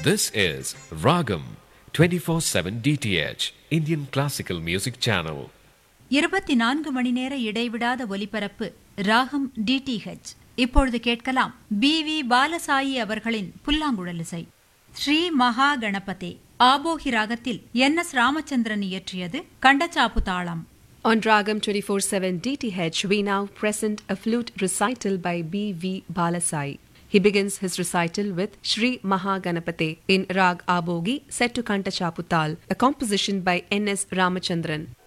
This is Ragam 24/7 DTH Indian Classical Music Channel. 24 மணி நேர இடைவிடாத ஒலிபரப்பு ராகம் டிடிஹெச். இப்பொழுது கேட்கலாம் பி.வி. பாலசாயி அவர்களின் புல்லாங்குழல் இசை. ஸ்ரீ மகா கணபதே ஆபோகி ராகத்தில் என்.எஸ். ராமச்சந்திரன் இயற்றியது. கண்டச்சாப்பு தாளம். On Ragam 24/7 DTH, we now present a flute recital by B.V. Balasai. He begins his recital with Shri Mahaganapate in Rag Abogi, set to Kantachaputal, a composition by N.S. Ramachandran.